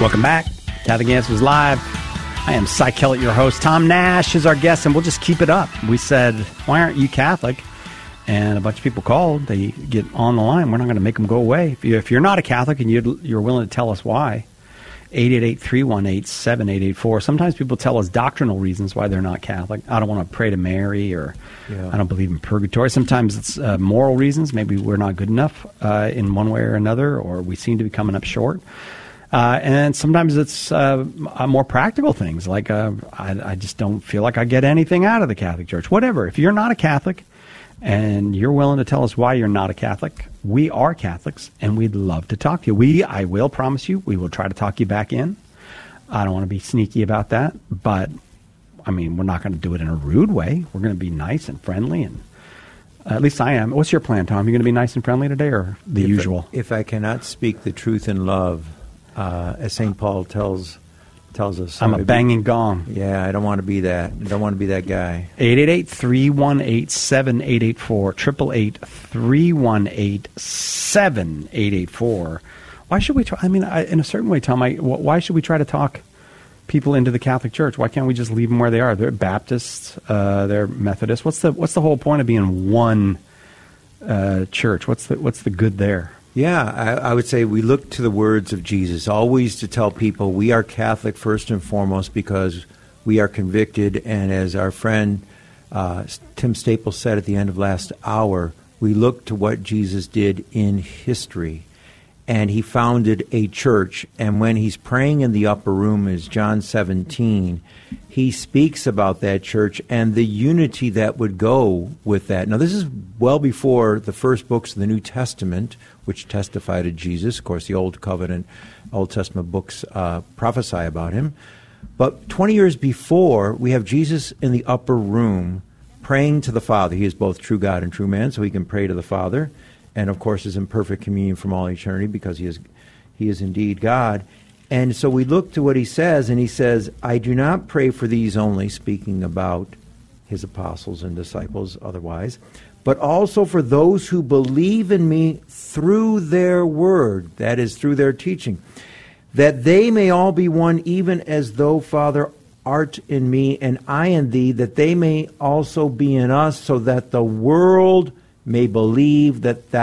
Welcome back. Catholic Answers Live. I am Cy Kellett, your host. Tom Nash is our guest, and we'll just keep it up. We said, why aren't you Catholic? And a bunch of people called. They get on the line. We're not going to make them go away. If you're not a Catholic and you're willing to tell us why, 888-318-7884. Sometimes people tell us doctrinal reasons why they're not Catholic. I don't want to pray to Mary, or I don't believe in purgatory. Sometimes it's moral reasons. Maybe we're not good enough in one way or another, or we seem to be coming up short. And sometimes it's more practical things, like I just don't feel like I get anything out of the Catholic Church. Whatever. If you're not a Catholic and you're willing to tell us why you're not a Catholic, we are Catholics, and we'd love to talk to you. I will promise you, we will try to talk you back in. I don't want to be sneaky about that, but, I mean, we're not going to do it in a rude way. We're going to be nice and friendly, and at least I am. What's your plan, Tom? Are you going to be nice and friendly today, or the usual? If I cannot speak the truth in love, as St. Paul tells us. I'm a banging gong. Yeah, I don't want to be that. I don't want to be that guy. 888-318-7884, 888-318-7884. Why should we try? I mean, in a certain way, Tom, why should we try to talk people into the Catholic Church? Why can't we just leave them where they are? They're Baptists, they're Methodists. What's the whole point of being one church? What's the good there? Yeah, I would say we look to the words of Jesus, always to tell people we are Catholic first and foremost because we are convicted, and as our friend Tim Staples said at the end of last hour, we look to what Jesus did in history. And he founded a church, and when he's praying in the upper room, as John 17, he speaks about that church and the unity that would go with that. Now, this is well before the first books of the New Testament, which testify to Jesus. Of course, the Old Covenant, Old Testament books prophesy about him. But 20 years before, we have Jesus in the upper room praying to the Father. He is both true God and true man, so he can pray to the Father. And, of course, is in perfect communion from all eternity because he is indeed God. And so we look to what he says, and he says, I do not pray for these only, speaking about his apostles and disciples otherwise, but also for those who believe in me through their word, that is, through their teaching, that they may all be one, even as though, Father, art in me and I in thee, that they may also be in us, so that the world may believe that thou